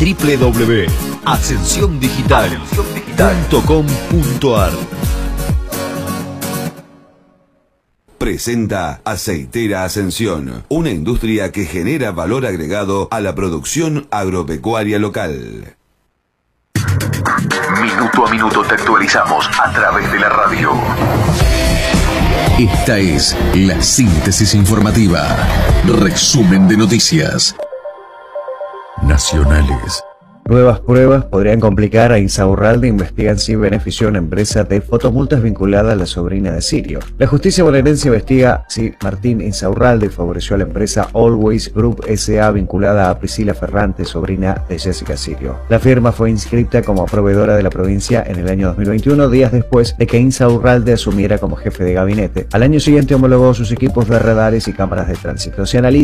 www.ascensiondigital.com.ar. Presenta Aceitera Ascensión, una industria que genera valor agregado a la producción agropecuaria local. Minuto a minuto te actualizamos a través de la radio. Esta es la síntesis informativa. Resumen de noticias nacionales. Nuevas pruebas podrían complicar a Insaurralde. Investigan si benefició a una empresa de fotomultas vinculada a la sobrina de Sirio. La justicia bonaerense investiga si Martín Insaurralde favoreció a la empresa Always Group S.A. vinculada a Priscila Ferrante, sobrina de Jessica Sirio. La firma fue inscrita como proveedora de la provincia en el año 2021, días después de que Insaurralde asumiera como jefe de gabinete. Al año siguiente homologó sus equipos de radares y cámaras de tránsito. Se analiza